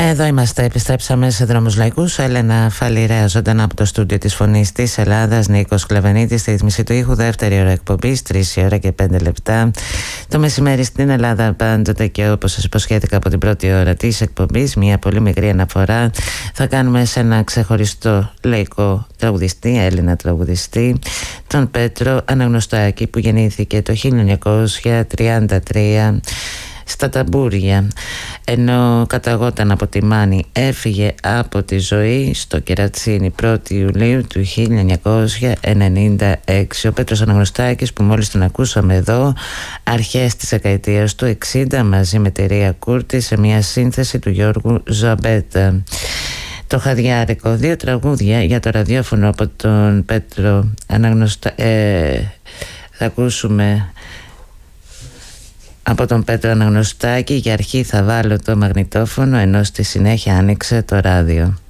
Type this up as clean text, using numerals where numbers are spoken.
Εδώ είμαστε, επιστρέψαμε σε Δρόμους Λαϊκούς. Έλενα Φαλιρέα, ζωντανά από το στούντιο της Φωνής της Ελλάδας. Νίκος Κλαβενίτης στη ρύθμιση του ήχου. Δεύτερη ώρα εκπομπής, 3 ώρα και 5 λεπτά. Το μεσημέρι στην Ελλάδα, πάντοτε και όπως σας υποσχέθηκα από την πρώτη ώρα της εκπομπής, μια πολύ μικρή αναφορά θα κάνουμε σε ένα ξεχωριστό λαϊκό τραγουδιστή, Έλληνα τραγουδιστή, τον Πέτρο Αναγνωστάκη, που γεννήθηκε το 1933 στα Ταμπούρια, ενώ καταγόταν από τη Μάνη. Έφυγε από τη ζωή στο Κερατσίνι 1η Ιουλίου του 1996. Ο Πέτρος Αναγνωστάκης, που μόλις τον ακούσαμε εδώ αρχές της δεκαετίας του 60 μαζί με τη Ρία Κούρτη σε μια σύνθεση του Γιώργου Ζαμπέτα. Το Χαδιάρικο, 2 τραγούδια για το ραδιόφωνο από τον Πέτρο Αναγνωστάκη. Θα ακούσουμε από τον Πέτρο Αναγνωστάκη. Για αρχή θα βάλω το μαγνητόφωνο, ενώ στη συνέχεια άνοιξε το ράδιο.